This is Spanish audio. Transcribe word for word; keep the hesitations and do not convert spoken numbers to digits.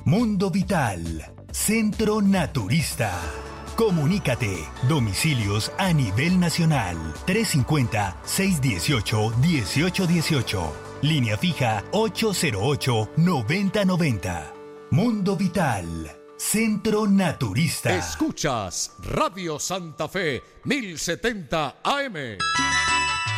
Mundo Vital, Centro Naturista. Comunícate. Domicilios a nivel nacional. trescientos cincuenta, seiscientos dieciocho, dieciocho dieciocho. Línea fija ocho cero ocho, noventa noventa. Mundo Vital, Centro Naturista. Escuchas Radio Santa Fe mil setenta A M.